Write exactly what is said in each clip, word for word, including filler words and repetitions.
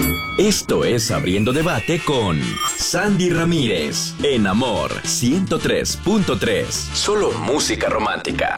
Esto es Abriendo Debate con Sandy Ramírez, en Amor ciento tres punto tres. Solo música romántica.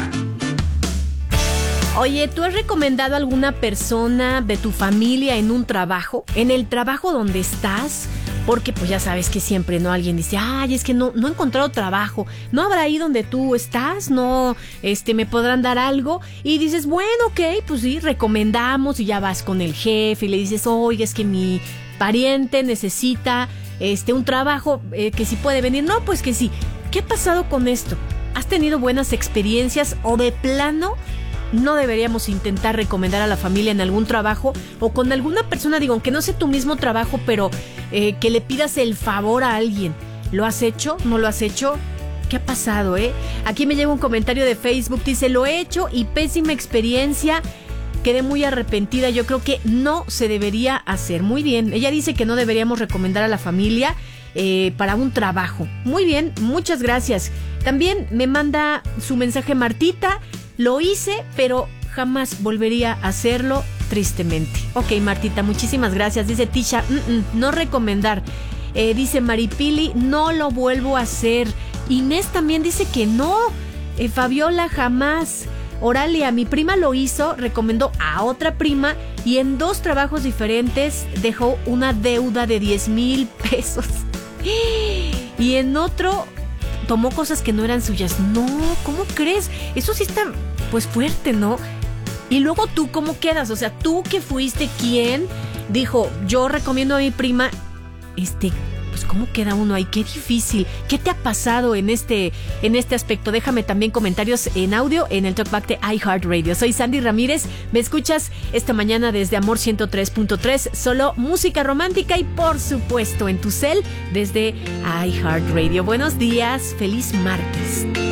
Oye, ¿tú has recomendado a alguna persona de tu familia en un trabajo? ¿En el trabajo donde estás? Porque pues ya sabes que siempre, ¿no? Alguien dice, ay, es que no, no he encontrado trabajo. ¿No habrá ahí donde tú estás? ¿No este, me podrán dar algo? Y dices, bueno, ok, pues sí, recomendamos. Y ya vas con el jefe y le dices, oye, es que mi pariente necesita este, un trabajo, eh, que si puede venir. No, pues que sí. ¿Qué ha pasado con esto? ¿Has tenido buenas experiencias o de plano no deberíamos intentar recomendar a la familia en algún trabajo o con alguna persona, digo, aunque no sea tu mismo trabajo, pero eh, que le pidas el favor a alguien? ¿Lo has hecho? ¿No lo has hecho? ¿Qué ha pasado, eh? Aquí me llega un comentario de Facebook, dice, lo he hecho y pésima experiencia, quedé muy arrepentida, yo creo que no se debería hacer. Muy bien, ella dice que no deberíamos recomendar a la familia eh, para un trabajo. Muy bien, muchas gracias. También me manda su mensaje Martita. Lo hice, pero jamás volvería a hacerlo, tristemente. Ok, Martita, muchísimas gracias. Dice Tisha, mm, mm, no recomendar. Eh, dice Maripili, no lo vuelvo a hacer. Inés también dice que no. Eh, Fabiola, jamás. Oralia, mi prima lo hizo, recomendó a otra prima y en dos trabajos diferentes dejó una deuda de diez mil pesos. Y en otro tomó cosas que no eran suyas. No, ¿cómo crees? Eso sí está, pues, fuerte, ¿no? Y luego tú, ¿cómo quedas? O sea, tú que fuiste quien dijo, yo recomiendo a mi prima, este, pues, ¿cómo queda uno ahí? Qué difícil. ¿Qué te ha pasado en este, en este aspecto? Déjame también comentarios en audio en el Talkback de iHeartRadio. Soy Sandy Ramírez. Me escuchas esta mañana desde Amor ciento tres punto tres, solo música romántica y, por supuesto, en tu cel desde iHeartRadio. Buenos días. Feliz martes.